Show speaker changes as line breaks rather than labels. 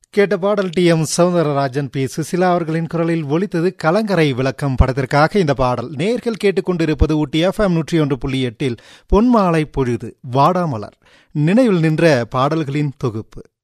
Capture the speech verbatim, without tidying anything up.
கேட்ட பாடல் D M Soundararajan B Susheela அவர்களின் குரலில் ஒலித்தது கலங்கரை விளக்கம் படத்திற்காக இந்த பாடல். நேர்கள் கேட்டுக்கொண்டிருப்பது ஊட்டி எஃப்எம் நூற்றி ஒன்று புள்ளி எட்டில் பொன்மாலை பொழுது வாடாமலர் நினைவில் நின்ற பாடல்களின் தொகுப்பு.